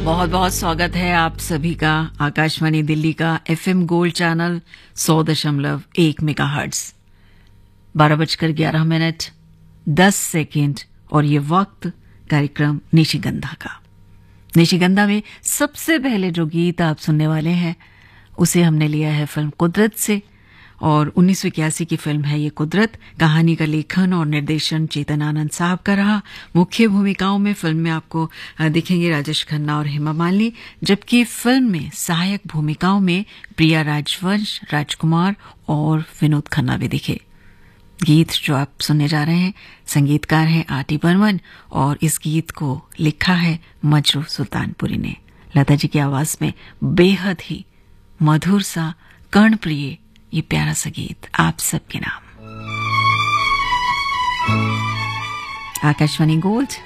बहुत बहुत स्वागत है आप सभी का आकाशवाणी दिल्ली का एफएम गोल्ड चैनल 100.1 मेगाहर्ट्ज 12:11 10 और ये वक्त कार्यक्रम निशिगंधा का। निशिगंधा में सबसे पहले जो गीत आप सुनने वाले हैं उसे हमने लिया है फिल्म कुदरत से और 1981 की फिल्म है ये कुदरत। कहानी का लेखन और निर्देशन चेतन आनंद साहब का रहा। मुख्य भूमिकाओं में फिल्म में आपको दिखेंगे राजेश खन्ना और हेमा मालिनी, जबकि फिल्म में सहायक भूमिकाओं में प्रिया राजवंश, राजकुमार और विनोद खन्ना भी दिखे। गीत जो आप सुनने जा रहे हैं संगीतकार हैं आर.टी. बर्मन और इस गीत को लिखा है मजरू सुल्तानपुरी ने। लता जी की आवाज में बेहद ही मधुर सा कर्णप्रिय ये प्यारा सा गीत आप सबके नाम। आकाशवाणी गोल्ड